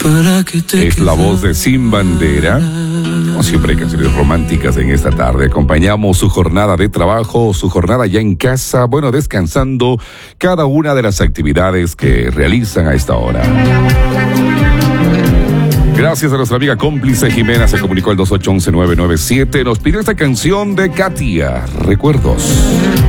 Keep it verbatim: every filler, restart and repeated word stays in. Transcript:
Es la voz de Sin Bandera. Como siempre, canciones románticas en esta tarde. Acompañamos su jornada de trabajo, su jornada ya en casa, bueno, descansando cada una de las actividades que realizan a esta hora. Gracias a nuestra amiga cómplice Jimena, se comunicó al dos ocho uno uno nueve nueve siete. Nos pidió esta canción de Katia, Recuerdos.